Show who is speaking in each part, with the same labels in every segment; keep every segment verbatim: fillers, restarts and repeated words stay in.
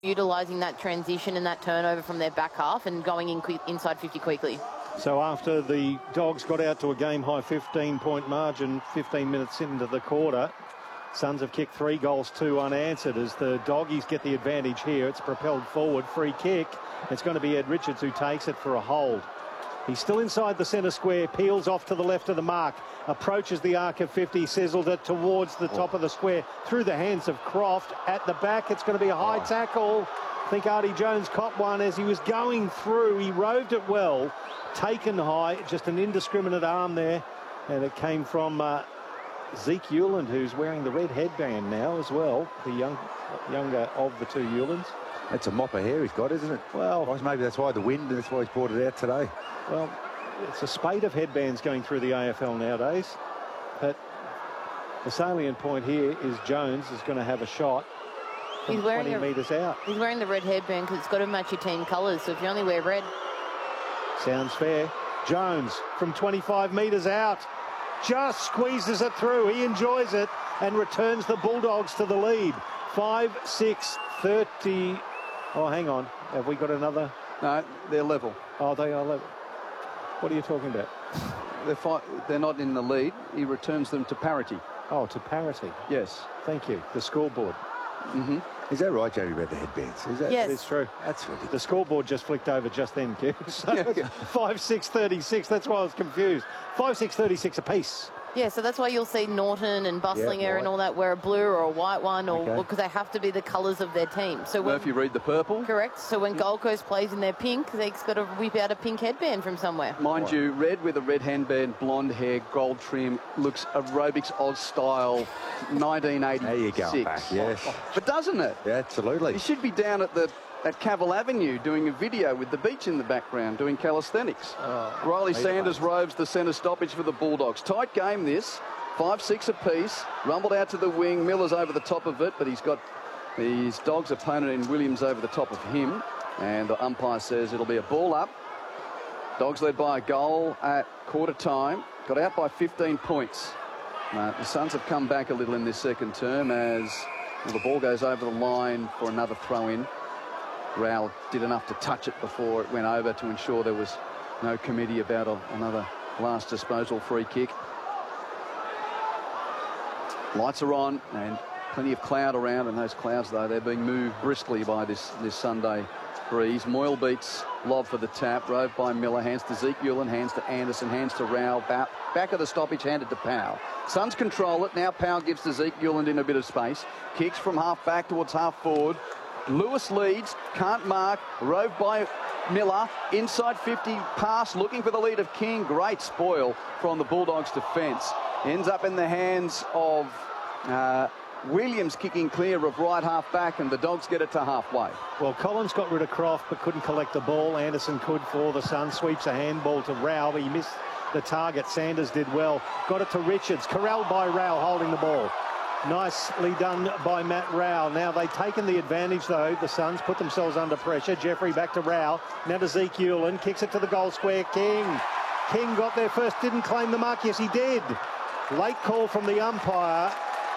Speaker 1: utilising that transition and that turnover from their back half and going in quick, inside fifty quickly.
Speaker 2: So after the Dogs got out to a game-high fifteen-point margin, fifteen minutes into the quarter, Suns have kicked three goals, two unanswered. As the Doggies get the advantage here, it's propelled forward, free kick. It's going to be Ed Richards who takes it for a hold. He's still inside the centre square, peels off to the left of the mark, approaches the arc of fifty, sizzled it towards the top of the square, through the hands of Croft. At the back, it's going to be a high tackle. I think Artie Jones caught one as he was going through. He roved it well, taken high, just an indiscriminate arm there. And it came from uh, Zeke Hewland, who's wearing the red headband now as well, the young, younger of the two Hewlands.
Speaker 3: That's a mop of hair he's got, isn't it?
Speaker 2: Well,
Speaker 3: maybe that's why the wind, and that's why he's brought it out today.
Speaker 2: Well, it's a spate of headbands going through the A F L nowadays. But the salient point here is Jones is going to have a shot from
Speaker 1: he's wearing
Speaker 2: twenty metres out.
Speaker 1: He's wearing the red headband because it's got to match your team colours. So if you only wear red.
Speaker 2: Sounds fair. Jones from twenty-five metres out. Just squeezes it through. He enjoys it and returns the Bulldogs to the lead. five six thirty. Oh, hang on. Have we got another?
Speaker 4: No, they're level.
Speaker 2: Oh, they are level. What are you talking about?
Speaker 4: They're, fi they're not in the lead. He returns them to parity.
Speaker 2: Oh, to parity.
Speaker 4: Yes.
Speaker 2: Thank you. The scoreboard.
Speaker 4: Mm-hmm.
Speaker 3: Is that right, Jerry, about the headbands? Is that?
Speaker 1: Yes.
Speaker 2: It's true.
Speaker 3: That's ridiculous.
Speaker 2: The scoreboard just flicked over just then, Q. So
Speaker 4: Yeah, yeah.
Speaker 2: five six thirty-six. That's why I was confused. five six thirty-six apiece.
Speaker 1: Yeah, so that's why you'll see Norton and Bustlinger
Speaker 3: Yeah,
Speaker 1: and all that wear a blue or a white one, or
Speaker 3: Okay.
Speaker 1: because they have to be the colours of their team. So when,
Speaker 4: Murphy read the purple.
Speaker 1: correct. So when Gold Coast plays in their pink, they've got to whip out a pink headband from somewhere.
Speaker 4: Mind you, red with a red handband, blonde hair, gold trim, looks aerobics Oz style, nineteen eighty-six.
Speaker 3: There you go, back, yes.
Speaker 4: But doesn't it?
Speaker 3: Yeah, absolutely.
Speaker 4: You should be down at the at Cavill Avenue doing a video with the beach in the background, doing calisthenics.
Speaker 2: Oh,
Speaker 4: Riley Sanders roves the centre stoppage for the Bulldogs. Tight game this. five six apiece. Rumbled out to the wing. Miller's over the top of it, but he's got his Dogs' opponent in Williams over the top of him. And the umpire says it'll be a ball up. Dogs led by a goal at quarter time. Got out by fifteen points. Uh, the Suns have come back a little in this second term as well, the ball goes over the line for another throw-in. Rowell did enough to touch it before it went over to ensure there was no committee about a, another last disposal free kick. Lights are on and plenty of cloud around, and those clouds, though, they're being moved briskly by this, this Sunday breeze. Moyle beats lob for the tap, rove by Miller, hands to Zeke Hewland, hands to Anderson, hands to Rowell, back, back of the stoppage, handed to Powell. Suns control it, now Powell gives to Zeke Hewland in a bit of space, kicks from half back towards half forward. Lewis leads, can't mark, rove by Miller, inside fifty, pass, looking for the lead of King. Great spoil from the Bulldogs' defence. Ends up in the hands of uh, Williams, kicking clear of right half back, and the Dogs get it to halfway.
Speaker 2: Well, Collins got rid of Croft but couldn't collect the ball. Anderson could for the Suns. Sweeps a handball to Rowell. He missed the target. Sanders did well. Got it to Richards. Corralled by Rowell holding the ball. Nicely done by Matt Rowell. Now they've taken the advantage, though. The Suns put themselves under pressure. Jeffrey back to Rowell. Now to Zeke Hewland. Kicks it to the goal square. King. King got there first. Didn't claim the mark. Yes, he did. Late call from the umpire.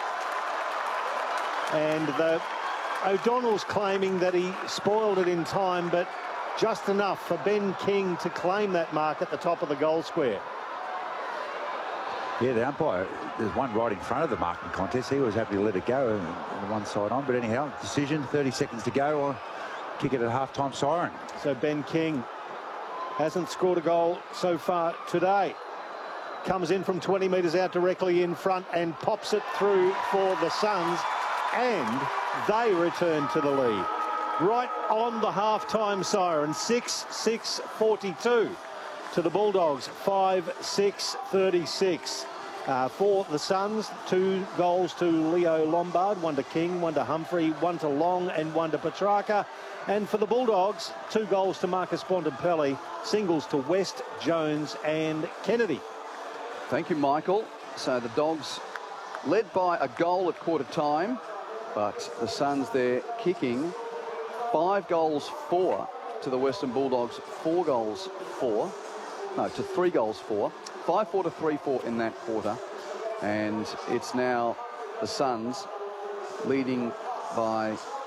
Speaker 2: And the O'Donnell's claiming that he spoiled it in time, but just enough for Ben King to claim that mark at the top of the goal square.
Speaker 3: Yeah, the umpire, there's one right in front of the marking contest. He was happy to let it go on the one side on. But anyhow, decision, thirty seconds to go. I'll kick it at half-time siren.
Speaker 2: So Ben King hasn't scored a goal so far today. Comes in from twenty metres out directly in front and pops it through for the Suns. And they return to the lead. Right on the half-time siren, six six forty-two. To the Bulldogs, five six thirty-six. Uh, for the Suns, two goals to Leo Lombard, one to King, one to Humphrey, one to Long and one to Petrarca. And for the Bulldogs, two goals to Marcus Bontempelli, singles to West, Jones and Kennedy.
Speaker 4: Thank you, Michael. So the Dogs led by a goal at quarter time, but the Suns there kicking five goals four to the Western Bulldogs, four goals four. No, to three goals four. five four to three four in that quarter. And it's now the Suns leading by